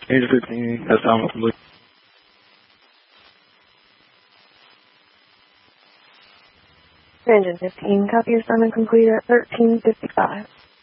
Agent 15, that's Thomas Blue. Engine 15, copy assignment complete at 13:55.